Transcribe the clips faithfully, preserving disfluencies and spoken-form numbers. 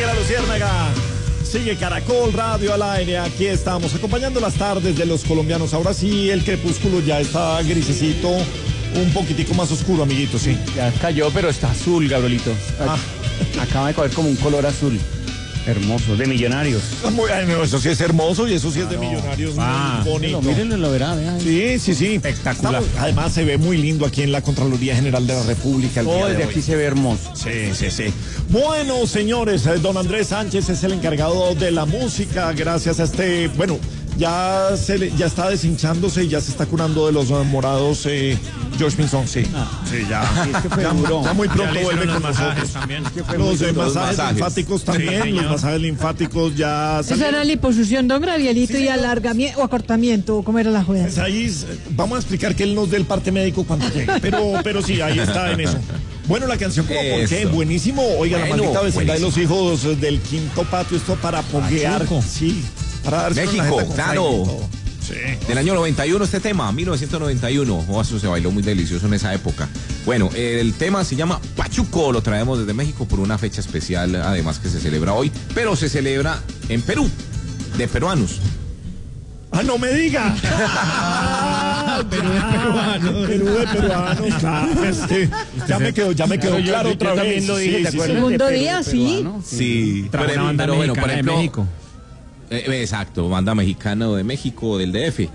Sigue la Luciérnaga, sigue Caracol Radio al aire. Aquí estamos acompañando las tardes de los colombianos. Ahora sí, el crepúsculo ya está grisecito, un poquitico más oscuro, amiguito, sí. Ya cayó, pero está azul, Gabrielito. Ah. Acaba de coger como un color azul. Hermoso, de Millonarios. Muy, ay, no, eso sí es hermoso y eso sí es de Millonarios, ah, muy bonito. Mírenlo, lo verá, vean. Sí, sí, sí. Espectacular. Estamos, además se ve muy lindo aquí en la Contraloría General de la República. El Todo día de desde hoy. aquí se ve hermoso. Sí, sí, sí. Bueno, señores, eh, don Andrés Sánchez es el encargado de la música. Gracias a este, bueno, ya se le, ya está deshinchándose y ya se está curando de los uh, morados. Eh, George Pinzón, sí. Ah. Sí, ya. Sí, es que fue ya, duro. ya muy pronto Ya vuelve con nosotros. también. Es que fue Los muy eh, duro. masajes, masajes. linfáticos también, Sí, los señor. masajes linfáticos ya Esa salieron. era liposucción, don Gabrielito, y alargamiento o acortamiento, ¿cómo era la juega? Pues ahí eh, vamos a explicar que él nos dé el parte médico cuando llegue, pero, pero sí, ahí está en eso. Bueno, la canción como por qué, Eso. buenísimo. Oiga, la Bueno, maldita vecindad de los buenísimo. hijos del quinto patio, esto para poguear. Pachuco. Sí, para darse México, una jeta con claro. Jaime y todo. Sí. Del año noventa y uno este tema, mil novecientos noventa y uno. Oh, eso se bailó muy delicioso en esa época. Bueno, el tema se llama Pachuco, lo traemos desde México por una fecha especial, además que se celebra hoy, pero se celebra en Perú, de peruanos. Ah, no me diga. Ah, Perú de peruanos. Perú de peruanos, claro. Es que ya me quedó, ya me quedó Yo- claro yo otra también vez. lo dije, Sí, ¿te sí, acuerdas? sí. Segundo De Perú, día, de sí. peruano, Sí, Trajo pero, una banda pero bueno, por mexicana de ejemplo, México. eh, exacto, banda mexicana de México, del D F.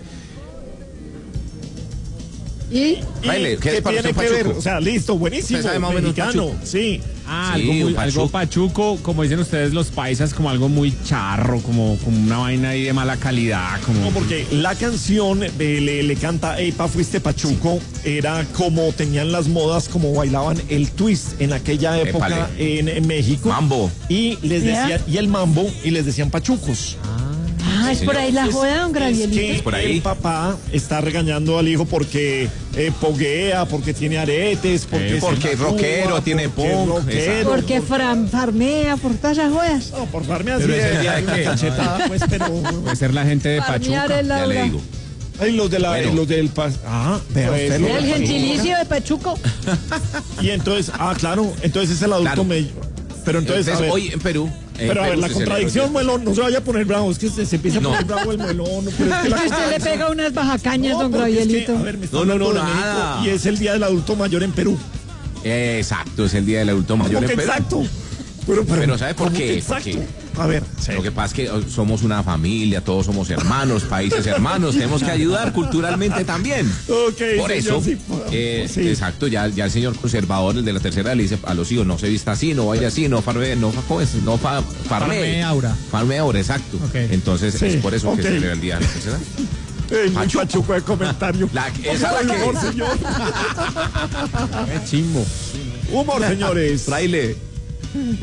¿Y? ¿Y Baile, ¿qué qué es para tiene usted que ver? Pachuco? O sea, listo, buenísimo. Usted sabe más o menos mexicano, Pachuco. sí. Ah, Sí, algo, muy, un algo pachuco. pachuco, como dicen ustedes los paisas, como algo muy charro, como, como una vaina ahí de mala calidad. Como... No, porque la canción eh, le, le canta Epa, fuiste Pachuco, era como tenían las modas, como bailaban el twist en aquella época en, en México. Mambo. Y les ¿Ya? decían, y el mambo, y les decían pachucos. Ah, es Sí, por señor. ahí la Es- joda, don es Gabrielito. que Es por ahí. el papá está regañando al hijo porque eh, poguea, porque tiene aretes, porque, Eh, porque se es rockero, tatúa, tiene porque punk, es rockero, exacto. Porque fran, farmea por todas las jodas. No, por darme así Pero ese de, día de de una que- cachetada, pues, pero... Puede ser la gente de Farmear Pachuca. el Ya le Laura. digo. Ay, los de la, Bueno. los del pas... Ah, vea Pues, usted lo El de gentilicio de Pachuco. Y entonces, ah, claro, entonces es el adulto Claro. medio. Pero entonces, a ver, hoy en Perú. en pero a ver, Perú la se contradicción, celebra el Melón, no se vaya a poner bravo, es que se, se empieza a No. poner bravo el Melón. No, pero es que la Es que usted le pega unas bajacañas, No, don porque es que, Gabrielito. a ver, me está No, no, hablando no, de México nada. y es el Día del Adulto Mayor en Perú. Exacto, es el día del adulto mayor ¿Cómo en que Perú. exacto? Pero, pero, Pero ¿sabe por ¿cómo qué? que exacto? Porque- A ver, sí. Lo que pasa es que oh, somos una familia, todos somos hermanos, países hermanos, tenemos que ayudar culturalmente también. Ok, Por señor, eso, sí, eh, sí. exacto, ya, ya el señor conservador, el de la tercera, le dice a los hijos, no se vista así, no baile así, no farme, no, fa- ¿cómo es? no fa, farme. Farme aura. Farme aura, exacto. Ok. Entonces Sí, es por eso ok. que se celebra el día de la tercera. Ey, muy Pachuco. pachuco de comentario. La- Por esa la que- favor, señor. Qué chimbo. Humor, señores. Fraile.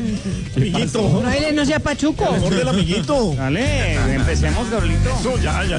Amiguito. Baile no sea Pachuco. Humor del amiguito. Dale, empecemos, Gabrielito. Eso, ya, ya.